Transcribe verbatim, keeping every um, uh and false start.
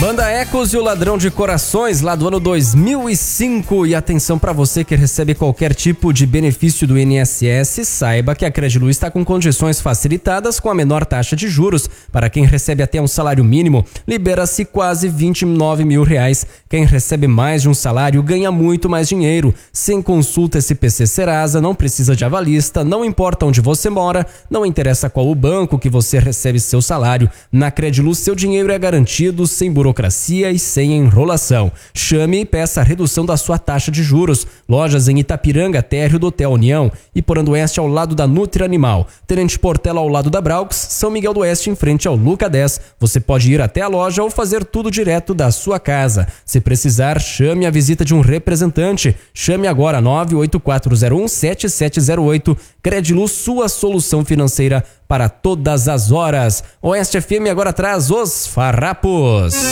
Banda Ecos e o Ladrão de Corações, lá do ano dois mil e cinco. E atenção para você que recebe qualquer tipo de benefício do I N S S, saiba que a Credilu está com condições facilitadas com a menor taxa de juros. Para quem recebe até um salário mínimo, libera-se quase vinte e nove mil reais. Quem recebe mais de um salário ganha muito mais dinheiro. Sem consulta S P C Serasa, não precisa de avalista, não importa onde você mora, não interessa qual o banco que você recebe seu salário. Na Credilu, seu dinheiro é garantido, sem burocracia e sem enrolação. Chame e peça a redução da sua taxa de juros. Lojas em Itapiranga, térreo do Hotel União, e Porando Oeste ao lado da Nutri Animal. Tenente Portela ao lado da Braux, São Miguel do Oeste em frente ao Luca dez. Você pode ir até a loja ou fazer tudo direto da sua casa. Se precisar, chame a visita de um representante. Chame agora nove oito quatro zero um sete sete zero oito. Credilu, sua solução financeira para todas as horas. Oeste F M agora traz os Farrapos.